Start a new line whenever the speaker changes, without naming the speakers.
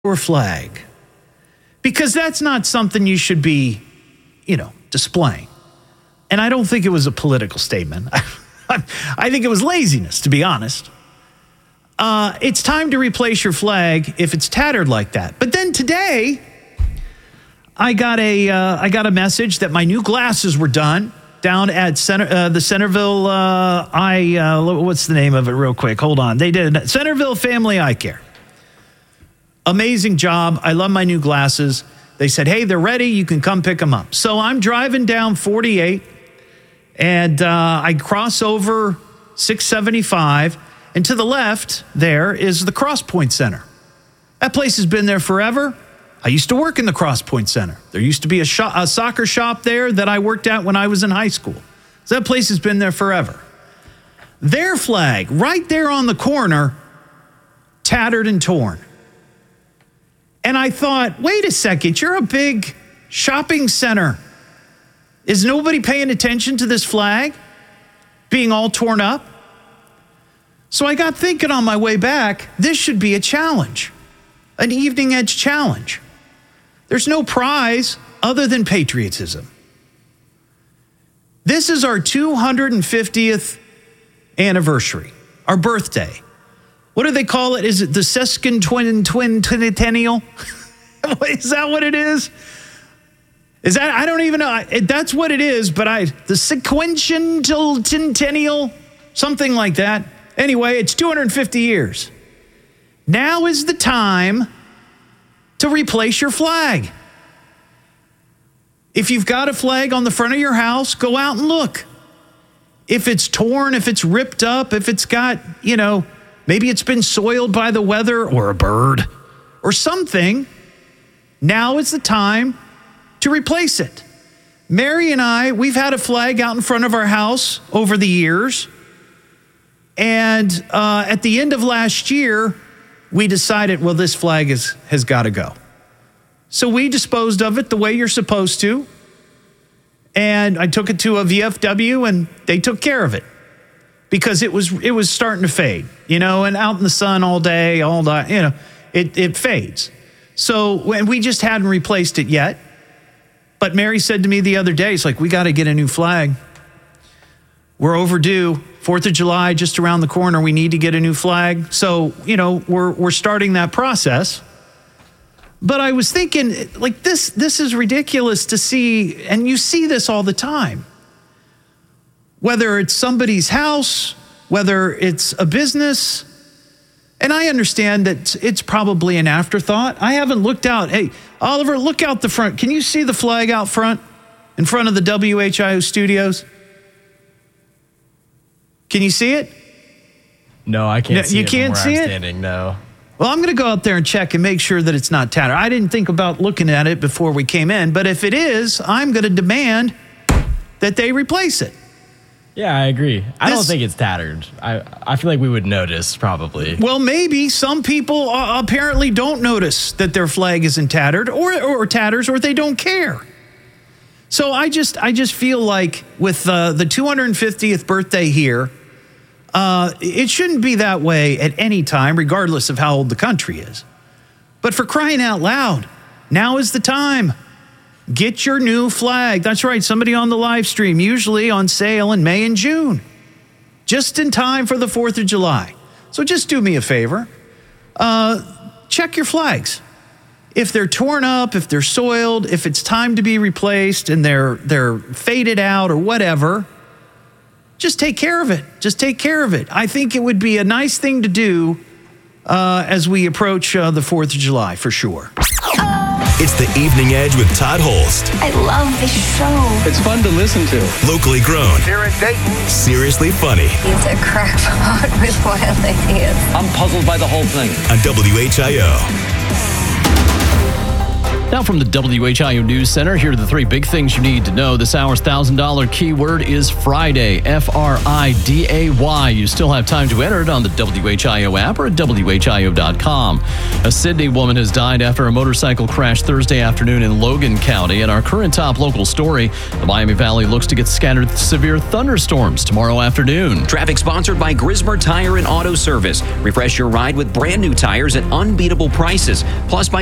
or flag, because that's not something you should be, displaying. And I don't think it was a political statement. I think it was laziness, to be honest. It's time to replace your flag if it's tattered like that. But then today, I got a message that my new glasses were done down at the Centerville. What's the name of it, real quick? Hold on. They did Centerville Family Eye Care. Amazing job. I love my new glasses. They said, hey, they're ready. You can come pick them up. So I'm driving down 48, and I cross over 675, and to the left there is the Cross Point Center. That place has been there forever. I used to work in the Cross Point Center. There used to be a soccer shop there that I worked at when I was in high school. So that place has been there forever. Their flag, right there on the corner, tattered and torn. And I thought, wait a second, you're a big shopping center. Is nobody paying attention to this flag being all torn up? So I got thinking on my way back, this should be a challenge, an Evening Edge challenge. There's no prize other than patriotism. This is our 250th anniversary, our birthday. What do they call it? Is it the sesquicentennial? Is that what it is? Is that, I don't even know. That's what it is, but the sequential, something like that. Anyway, it's 250 years. Now is the time to replace your flag. If you've got a flag on the front of your house, go out and look. If it's torn, if it's ripped up, if it's got, maybe it's been soiled by the weather or a bird or something, now is the time to replace it. Mary and I, we've had a flag out in front of our house over the years. And at the end of last year, we decided, well, this flag has got to go. So we disposed of it the way you're supposed to. And I took it to a VFW, and they took care of it because it was starting to fade, and out in the sun all day, it fades. So, and we just hadn't replaced it yet. But Mary said to me the other day, it's like, we got to get a new flag. We're overdue. 4th of July, just around the corner, we need to get a new flag. So, we're starting that process. But I was thinking, like, this is ridiculous to see, and you see this all the time. Whether it's somebody's house, whether it's a business, and I understand that it's probably an afterthought. I haven't looked out. Hey, Oliver, look out the front. Can you see the flag out front, in front of the WHIO studios? Can you see it?
No, I can't see it.
You can't see it?
Standing, no.
Well, I'm going to go out there and check and make sure that it's not tattered. I didn't think about looking at it before we came in, but if it is, I'm going to demand that they replace it.
Yeah, I agree. I don't think it's tattered. I feel like we would notice, probably.
Well, maybe some people apparently don't notice that their flag isn't tattered or tatters, or they don't care. So I just feel like with the 250th birthday here, it shouldn't be that way at any time, regardless of how old the country is. But for crying out loud, now is the time. Get your new flag. That's right, somebody on the live stream, usually on sale in May and June, just in time for the 4th of July. So just do me a favor. Check your flags. If they're torn up, if they're soiled, if it's time to be replaced and they're faded out or whatever, just take care of it. Just take care of it. I think it would be a nice thing to do as we approach the 4th of July, for sure.
It's the Evening Edge with Todd Holst.
I love this show.
It's fun to listen to.
Locally grown.
Here in Dayton.
Seriously funny.
It's a crackpot with wild ideas.
I'm puzzled by the whole thing.
On WHIO.
Now from the WHIO News Center, here are the three big things you need to know. This hour's $1,000 keyword is Friday, Friday. You still have time to enter it on the WHIO app or at WHIO.com. A Sydney woman has died after a motorcycle crash Thursday afternoon in Logan County. And our current top local story, the Miami Valley looks to get scattered severe thunderstorms tomorrow afternoon.
Traffic sponsored by Grismer Tire and Auto Service. Refresh your ride with brand new tires at unbeatable prices. Plus by